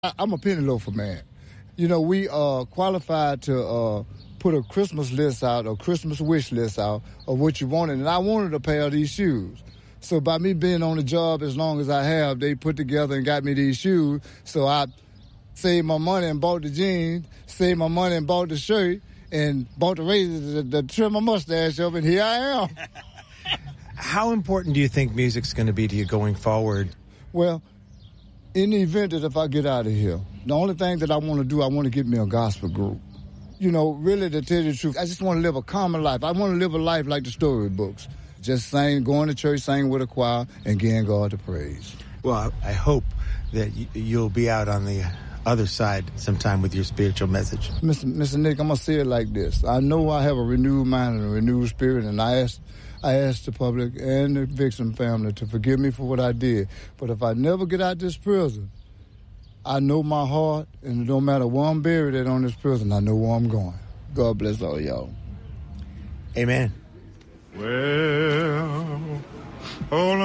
I'm a penny loafer, man. You know, we qualified to put a Christmas list out, a Christmas wish list out of what you wanted, and I wanted a pair of these shoes. So by me being on the job as long as I have, they put together and got me these shoes. So I saved my money and bought the jeans, saved my money and bought the shirt, and bought the razor to trim my mustache up, and here I am. How important do you think music's going to be to you going forward? Well, in the event that if I get out of here, the only thing that I want to do, I want to get me a gospel group. You know, really, to tell you the truth, I just want to live a common life. I want to live a life like the storybooks. Just sing, going to church, sing with a choir, and giving God the praise. Well, I hope that you'll be out on the other side sometime with your spiritual message. Mr. Nick, I'm going to say it like this. I know I have a renewed mind and a renewed spirit, and I ask the public and the victim family to forgive me for what I did. But if I never get out this prison, I know my heart, and no matter where I'm buried at on this prison, I know where I'm going. God bless all y'all. Amen. Well, all